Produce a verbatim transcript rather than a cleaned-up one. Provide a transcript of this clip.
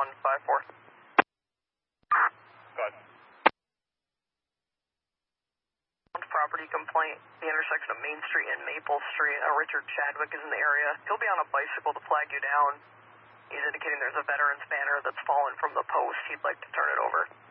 one five four. Good. Property complaint, the intersection of Main Street and Maple Street. Uh, Richard Chadwick is in the area. He'll be on a bicycle to flag you down. He's indicating there's a veteran's banner that's fallen from the post. He'd like to turn it over.